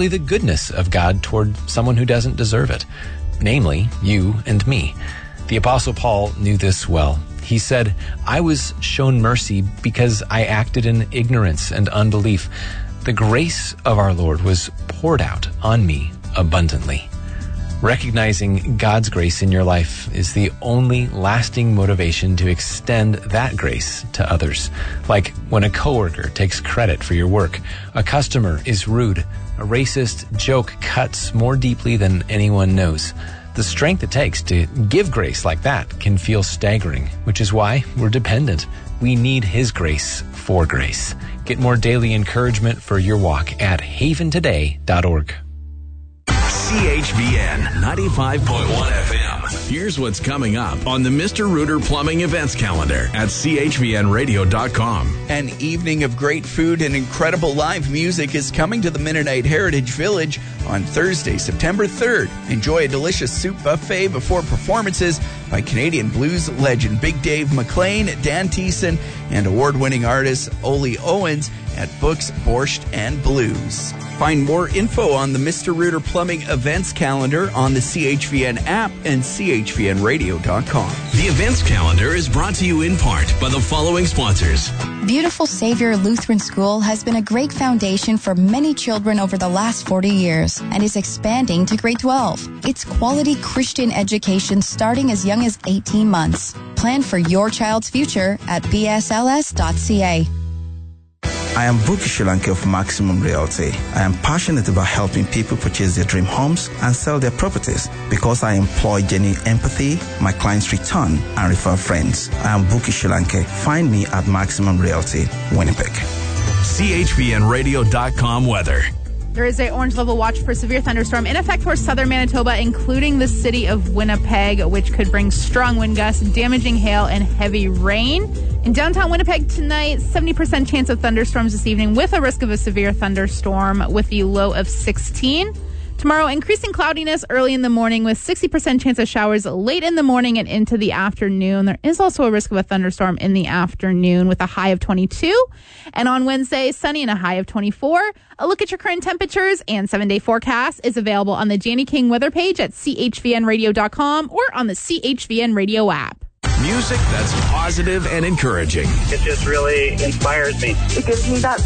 simply the goodness of God toward someone who doesn't deserve it, namely you and me. The Apostle Paul knew this well. He said, "I was shown mercy because I acted in ignorance and unbelief. The grace of our Lord was poured out on me abundantly." Recognizing God's grace in your life is the only lasting motivation to extend that grace to others. Like when a coworker takes credit for your work, a customer is rude, a racist joke cuts more deeply than anyone knows. The strength it takes to give grace like that can feel staggering, which is why we're dependent. We need His grace for grace. Get more daily encouragement for your walk at haventoday.org. CHVN 95.1 FM. Here's what's coming up on the Mr. Rooter Plumbing Events Calendar at chvnradio.com. An evening of great food and incredible live music is coming to the Mennonite Heritage Village on Thursday, September 3rd. Enjoy a delicious soup buffet before performances by Canadian blues legend Big Dave McLean, Dan Thiessen, and award-winning artist Oli Owens at Books, Borscht, and Blues. Find more info on the Mr. Rooter Plumbing Events Calendar on the CHVN app and chvnradio.com. The events calendar is brought to you in part by the following sponsors. Beautiful Savior Lutheran School has been a great foundation for many children over the last 40 years and is expanding to grade 12. It's quality Christian education starting as young as 18 months. Plan for your child's future at bsls.ca. I am Buki Shulanke of Maximum Realty. I am passionate about helping people purchase their dream homes and sell their properties because I employ genuine empathy, my clients return, and refer friends. I am Buki Shulanke. Find me at Maximum Realty, Winnipeg. CHVNradio.com weather. There is an orange level watch for severe thunderstorm in effect for southern Manitoba, including the city of Winnipeg, which could bring strong wind gusts, damaging hail, and heavy rain. In downtown Winnipeg tonight, 70% chance of thunderstorms this evening with a risk of a severe thunderstorm with the low of 16. Tomorrow, increasing cloudiness early in the morning with 60% chance of showers late in the morning and into the afternoon. There is also a risk of a thunderstorm in the afternoon with a high of 22. And on Wednesday, sunny and a high of 24. A look at your current temperatures and 7-day forecast is available on the Janie King weather page at chvnradio.com or on the CHVN Radio app. Music that's positive and encouraging. It just really inspires me. It gives me that